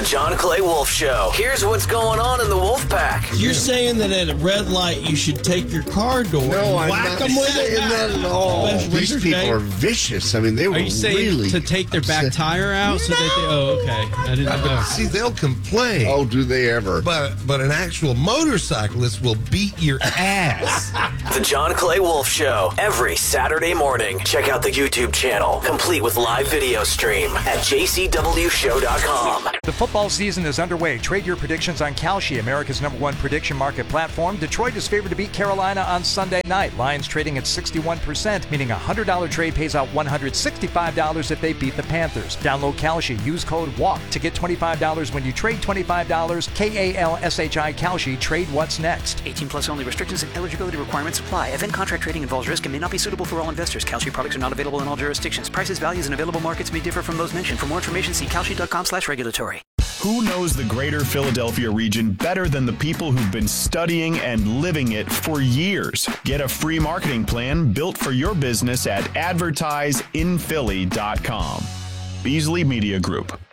John Clay Wolf Show. Here's what's going on in the Wolf Pack. You're saying that at a red light you should take your car door and whack them with it? Not at all. These people are vicious. I mean, they were Are you saying really to take their back tire out so that they? Oh, okay. I didn't know. See, they'll complain. Oh, do they ever? But an actual motorcyclist will beat your ass. The John Clay Wolf Show, every Saturday morning. Check out the YouTube channel, complete with live video stream at jcwshow.com. The football season is underway. Trade your predictions on Kalshi, America's #1 prediction market platform. Detroit is favored to beat Carolina on Sunday night. Lions trading at 61%, meaning a $100 trade pays out $165 if they beat the Panthers. Download Kalshi. Use code WALK to get $25 when you trade $25. KALSHI Kalshi. Trade what's next. 18 plus only. Restrictions and eligibility requirements apply. Event contract trading involves risk and may not be suitable for all investors. Kalshi products are not available in all jurisdictions. Prices, values, and available markets may differ from those mentioned. For more information, see kalshi.com/regulatory. Who knows the greater Philadelphia region better than the people who've been studying and living it for years? Get a free marketing plan built for your business at advertiseinphilly.com. Beasley Media Group.